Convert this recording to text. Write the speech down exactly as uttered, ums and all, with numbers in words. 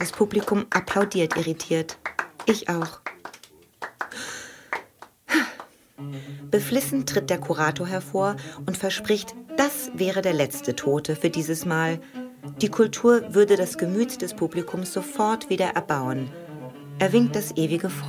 Das Publikum applaudiert irritiert. Ich auch. Beflissen tritt der Kurator hervor und verspricht, das wäre der letzte Tote für dieses Mal. Die Kultur würde das Gemüt des Publikums sofort wieder erbauen. Er winkt das ewige Feuer.